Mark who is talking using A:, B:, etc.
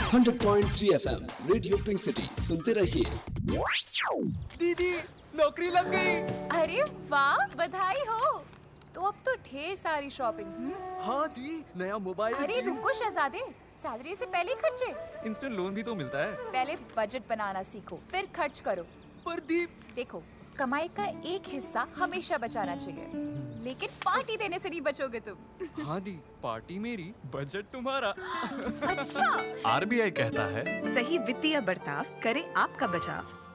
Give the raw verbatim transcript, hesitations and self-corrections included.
A: Hundred point three F M radio pink city, सुनते रहिए।
B: दीदी नौकरी लग गई।
C: अरे वाह, बधाई हो। तो अब तो ढेर सारी शॉपिंग।
B: हाँ दी, नया मोबाइल।
C: अरे रुको शहजादे, सैलरी से पहले खर्चे।
B: इंस्टेंट लोन भी तो मिलता है।
C: पहले बजट बनाना सीखो, फिर खर्च करो।
B: पर दी,
C: देखो, कमाई का एक हिस्सा हमेशा बचाना चाहिए, लेकिन पार्टी देने से नहीं बचोगे तुम।
B: हाँ दी, पार्टी मेरी, बजट तुम्हारा।
C: अच्छा।
D: आर बी आई कहता है,
E: सही वित्तीय बर्ताव करे आपका बचाव।